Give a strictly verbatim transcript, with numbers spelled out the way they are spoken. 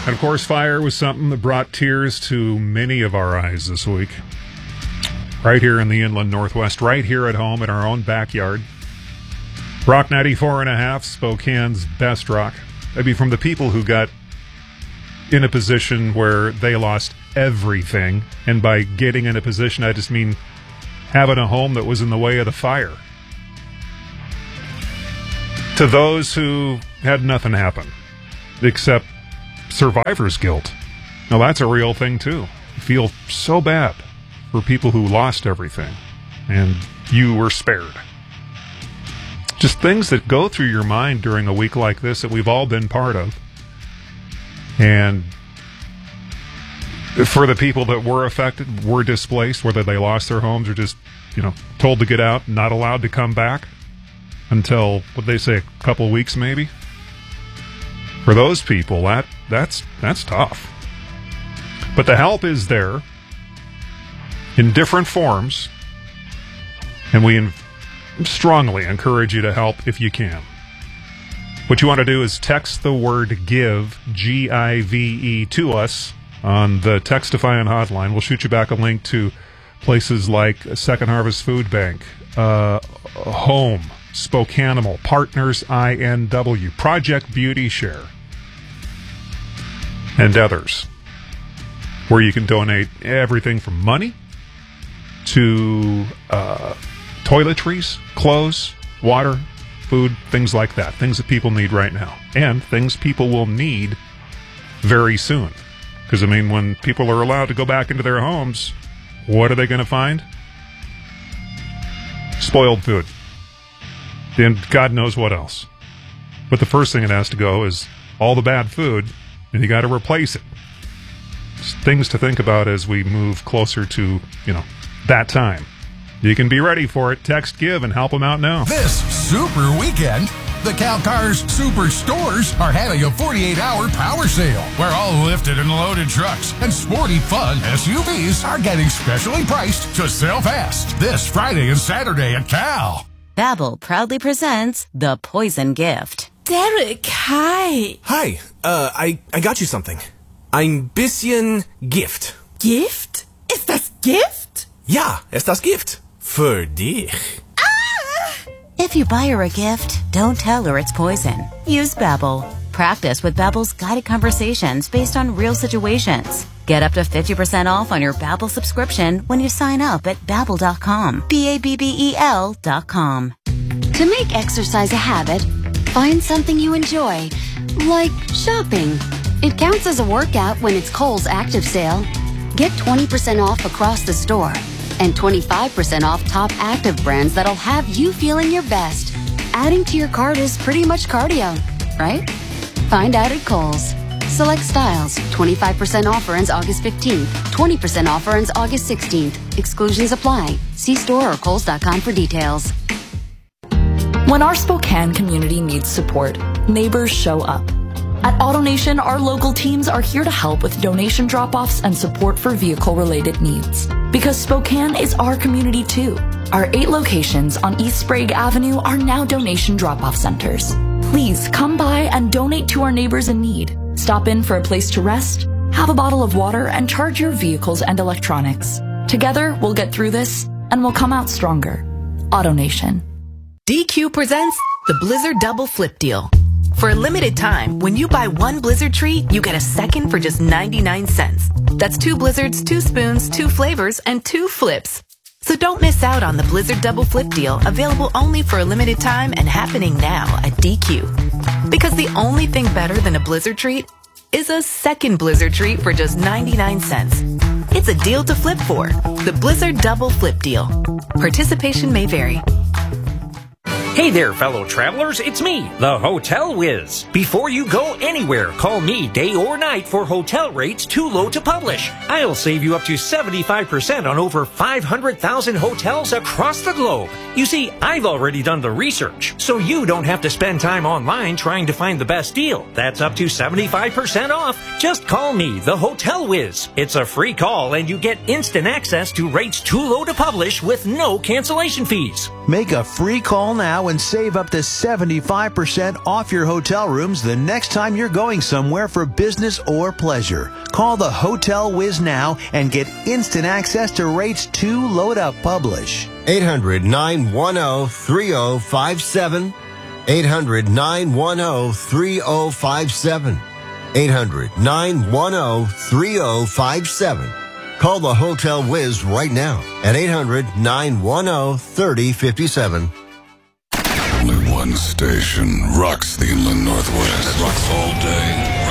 And of course, fire was something that brought tears to many of our eyes this week. Right here in the inland Northwest, right here at home in our own backyard. Rock ninety-four and a half, Spokane's best rock. Maybe from the people who got in a position where they lost everything. And by getting in a position, I just mean having a home that was in the way of the fire. To those who had nothing happen, except survivor's guilt. Now that's a real thing too. I feel so bad for people who lost everything, and you were spared. Just things that go through your mind during a week like this that we've all been part of. And for the people that were affected, were displaced, whether they lost their homes or just, you know, told to get out, not allowed to come back until, what they say, a couple of weeks maybe. For those people, that that's that's tough. But the help is there in different forms, and we in- strongly encourage you to help if you can. What you want to do is text the word GIVE, G I V E, to us on the Textify hotline. We'll shoot you back a link to places like Second Harvest Food Bank, uh, Home, Spokanimal, Partners I N W, Project Beauty Share, and others, where you can donate everything from money to uh, toiletries, clothes, water, food, things like that. Things that people need right now. And things people will need very soon. Because, I mean, when people are allowed to go back into their homes, what are they going to find? Spoiled food. And God knows what else. But the first thing that has to go is all the bad food, and you got to replace it. It's things to think about as we move closer to, you know, that time. You can be ready for it. Text GIVE and help them out now. This super weekend, the CalCars Superstores are having a forty-eight hour power sale where all lifted and loaded trucks and sporty fun S U Vs are getting specially priced to sell fast this Friday and Saturday at Cal. Babbel proudly presents The Poison Gift. Derek, hi. Hi, uh, I, I got you something. Ein bisschen Gift. Gift? Ist das Gift? Ja, ist das Gift. Für dich. Ah! If you buy her a gift, don't tell her it's poison. Use Babbel. Practice with Babbel's guided conversations based on real situations. Get up to fifty percent off on your Babbel subscription when you sign up at Babbel dot com. B A B B E L dot com. To make exercise a habit, find something you enjoy, like shopping. It counts as a workout when it's Kohl's Active Sale. Get twenty percent off across the store and twenty-five percent off top active brands that'll have you feeling your best. Adding to your cart is pretty much cardio, right? Find out at Kohl's. Select styles. twenty-five percent offer ends August fifteenth. twenty percent offer ends August sixteenth. Exclusions apply. See store or kohls dot com for details. When our Spokane community needs support, neighbors show up. At AutoNation, our local teams are here to help with donation drop-offs and support for vehicle-related needs. Because Spokane is our community too. Our eight locations on East Sprague Avenue are now donation drop-off centers. Please come by and donate to our neighbors in need. Stop in for a place to rest, have a bottle of water, and charge your vehicles and electronics. Together, we'll get through this, and we'll come out stronger. AutoNation. D Q presents the Blizzard Double Flip Deal. For a limited time, when you buy one Blizzard treat, you get a second for just ninety-nine cents. That's two Blizzards, two spoons, two flavors, and two flips. So don't miss out on the Blizzard Double Flip Deal, available only for a limited time and happening now at D Q. Because the only thing better than a Blizzard treat is a second Blizzard treat for just ninety-nine cents. It's a deal to flip for. The Blizzard Double Flip Deal. Participation may vary. Hey there, fellow travelers, it's me, the Hotel Whiz. Before you go anywhere, call me day or night for hotel rates too low to publish. I'll save you up to seventy-five percent on over five hundred thousand hotels across the globe. You see, I've already done the research, so you don't have to spend time online trying to find the best deal. That's up to seventy-five percent off. Just call me, the Hotel Whiz. It's a free call and you get instant access to rates too low to publish with no cancellation fees. Make a free call now now and save up to seventy-five percent off your hotel rooms the next time you're going somewhere for business or pleasure. Call the Hotel Wiz now and get instant access to rates to load up publish. eight hundred, nine one zero, three zero five seven. eight hundred, nine one zero, three zero five seven. eight hundred, nine one zero, three zero five seven. Call the Hotel Wiz right now at eight hundred, nine one zero, three zero five seven. Only one station rocks the Inland Northwest. Rocks all day.